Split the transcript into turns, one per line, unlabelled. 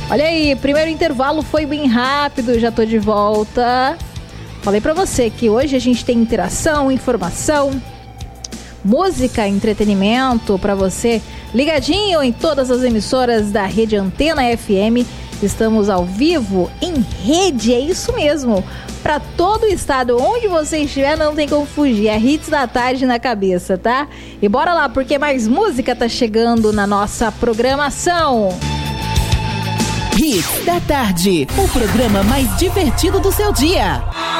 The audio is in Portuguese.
Olha aí, primeiro intervalo foi bem rápido, já tô de volta. Falei pra você que hoje a gente tem interação, informação, música, entretenimento pra você ligadinho em todas as emissoras da Rede Antena FM. Estamos ao vivo em rede, é isso mesmo. Para todo o estado, onde você estiver, não tem como fugir. É Hits da Tarde na cabeça, tá? E bora lá, porque mais música tá chegando na nossa programação.
Hits da Tarde, o programa mais divertido do seu dia.